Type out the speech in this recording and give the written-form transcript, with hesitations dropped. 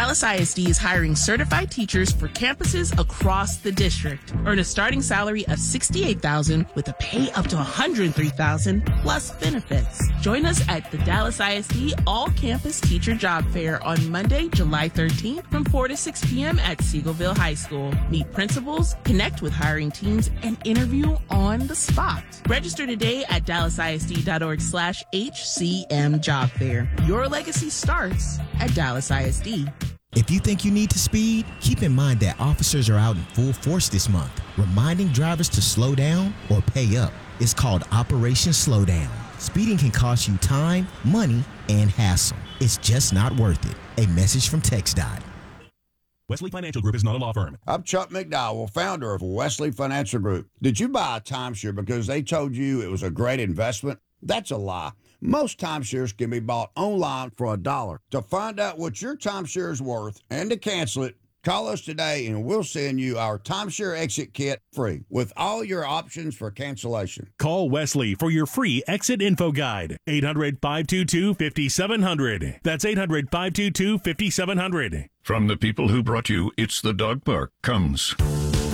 Dallas ISD is hiring certified teachers for campuses across the district. Earn a starting salary of $68,000 with a pay up to $103,000 plus benefits. Join us at the Dallas ISD All-Campus Teacher Job Fair on Monday, July 13th from 4 to 6 p.m. at Seagoville High School. Meet principals, connect with hiring teams, and interview on the spot. Register today at dallasisd.org/HCM Job Fair. Your legacy starts at Dallas ISD. If you think you need to speed, keep in mind that officers are out in full force this month, reminding drivers to slow down or pay up. It's called Operation Slowdown. Speeding can cost you time, money, and hassle. It's just not worth it. A message from TxDOT. Wesley Financial Group is not a law firm. I'm Chuck McDowell, founder of Wesley Financial Group. Did you buy a timeshare because they told you it was a great investment? That's a lie. Most timeshares can be bought online for $1. To find out what your timeshare is worth and to cancel it, call us today and we'll send you our timeshare exit kit free with all your options for cancellation. Call Wesley for your free exit info guide. 800-522-5700. That's 800-522-5700. From the people who brought you It's the Dog Park comes